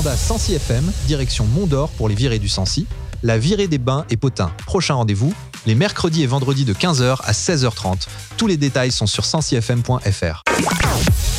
agenda Sancy FM, direction Mont-d'Or pour les virées du Sancy, la virée des Bains et Potins. Prochain rendez-vous, les mercredis et vendredis de 15h à 16h30. Tous les détails sont sur sancyfm.fr.